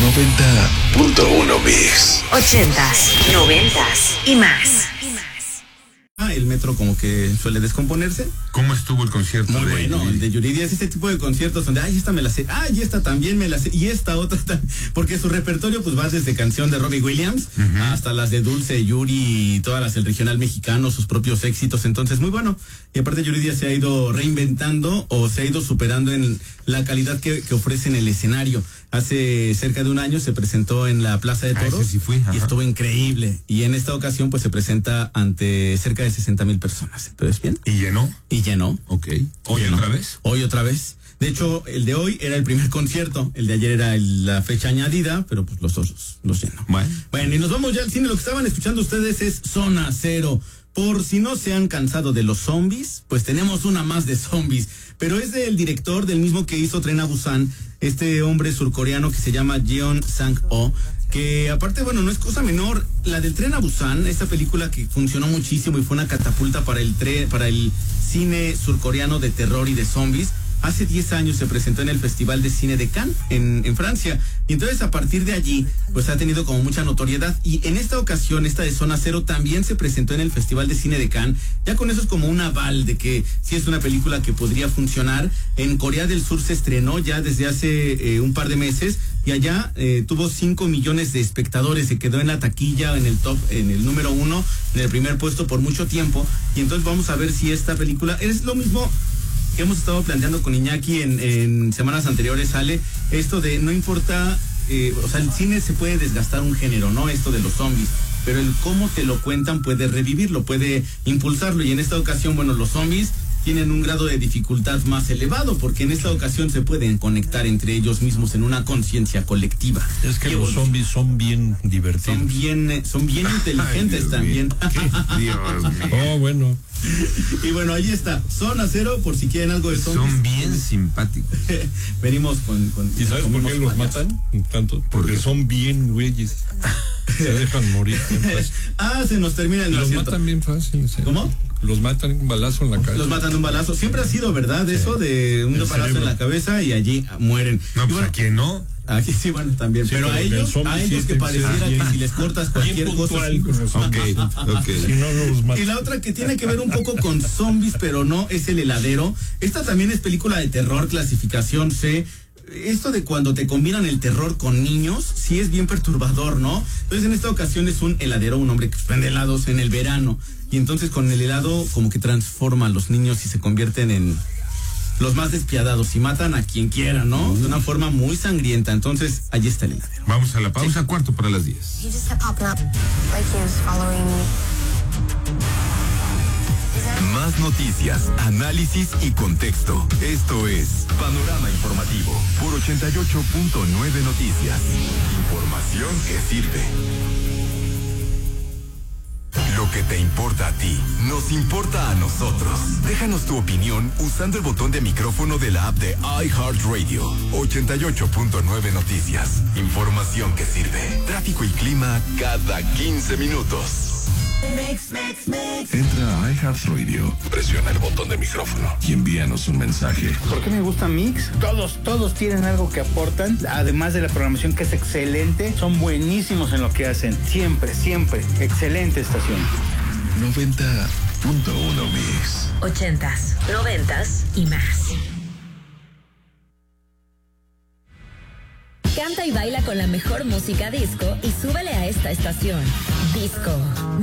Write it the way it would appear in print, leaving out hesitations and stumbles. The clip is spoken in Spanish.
90.1 Mix. 80s, 90s y más. El metro como que suele descomponerse. ¿Cómo estuvo el concierto? Muy bueno, el de Yuridia es este tipo de conciertos donde, esta me la sé, y esta también me la sé, y esta otra también, porque su repertorio pues va desde canción de Robbie Williams hasta las de Dulce, Yuri y todas las del regional mexicano, sus propios éxitos, entonces muy bueno. Y aparte Yuridia se ha ido reinventando o se ha ido superando en la calidad que ofrece en el escenario. Hace cerca de un año se presentó en la Plaza de Toros sí fui, y estuvo increíble. Y en esta ocasión pues se presenta ante cerca de 60,000 personas. Entonces, ¿bien? ¿Y llenó? Y llenó. Ok. ¿Hoy llenó. otra vez? Hoy otra vez. De hecho, el de hoy era el primer concierto. El de ayer era la fecha añadida, pero pues los dos los llenó. Bueno, y nos vamos ya al cine. Lo que estaban escuchando ustedes es Zona Cero. Por si no se han cansado de los zombies, pues tenemos una más de zombies. Pero es del director, del mismo que hizo Tren a Busan, este hombre surcoreano que se llama Jeon Sang-ho, que aparte, bueno, no es cosa menor. La del Tren a Busan, esta película que funcionó muchísimo y fue una catapulta para el cine surcoreano de terror y de zombies. Hace 10 años se presentó en el Festival de Cine de Cannes, en Francia. Y entonces a partir de allí, pues ha tenido como mucha notoriedad. Y en esta ocasión, esta de Zona Cero también se presentó en el Festival de Cine de Cannes. Ya con eso es como un aval de que sí es una película que podría funcionar. En Corea del Sur se estrenó ya desde hace un par de meses. Y allá tuvo 5 millones de espectadores. Se quedó en la taquilla, en el top, en el número 1, en el primer puesto por mucho tiempo. Y entonces vamos a ver si esta película es lo mismo que hemos estado planteando con Iñaki en semanas anteriores. Sale esto de no importa, o sea, el cine se puede desgastar un género, ¿no? Esto de los zombies, pero el cómo te lo cuentan puede revivirlo, puede impulsarlo, y en esta ocasión, bueno, los zombies tienen un grado de dificultad más elevado, porque en esta ocasión se pueden conectar entre ellos mismos en una conciencia colectiva. Es que los zombies son bien divertidos. Son bien inteligentes. Dios también. Dios mío. Oh, bueno. Y bueno, ahí está, Zona Cero, por si quieren algo de zombies. Son bien simpáticos. Venimos con ¿Y sabes por qué los matan tanto? Porque son bien güeyes. Se dejan morir bien fácil. Se nos termina el Los matan bien fácil. ¿Sí? ¿Cómo? Los matan un balazo en la cabeza. Los matan de un balazo. Siempre ha sido, ¿verdad? Eso de un balazo en la cabeza y allí mueren. No, pues bueno, ¿a quién no? Aquí sí, bueno, también. Sí, pero a ellos que pareciera que si les cortas cualquier cosa. Ok. Si no los matan. Y la otra que tiene que ver un poco con zombies, pero no, es El Heladero. Esta también es película de terror, clasificación C. Esto de cuando te combinan el terror con niños, sí es bien perturbador, ¿no? Entonces en esta ocasión es un heladero, un hombre que vende helados en el verano. Y entonces con el helado como que transforma a los niños y se convierten en los más despiadados y matan a quien quiera, ¿no? De una forma muy sangrienta. Entonces allí está El Heladero. Vamos a la pausa, 10:45. He just kept popping up like he was following me. Más noticias, análisis y contexto. Esto es Panorama Informativo por 88.9 Noticias. Información que sirve. Lo que te importa a ti, nos importa a nosotros. Déjanos tu opinión usando el botón de micrófono de la app de iHeartRadio. 88.9 Noticias. Información que sirve. Tráfico y clima cada 15 minutos. Entra a iHeartRadio, presiona el botón de micrófono y envíanos un mensaje. ¿Por qué me gusta Mix? Todos tienen algo que aportan, además de la programación que es excelente, son buenísimos en lo que hacen, siempre, excelente estación. 90.1 Mix. 80s, 90s y más. Canta y baila con la mejor música disco y súbele a esta estación. Disco